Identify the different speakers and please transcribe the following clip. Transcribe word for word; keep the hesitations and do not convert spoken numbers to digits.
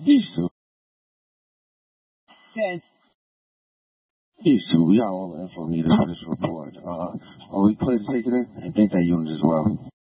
Speaker 1: Issue.
Speaker 2: Yes.
Speaker 1: Issue. We got all the info needed for this report. Uh, are we clear to take it in? I think that unit as well.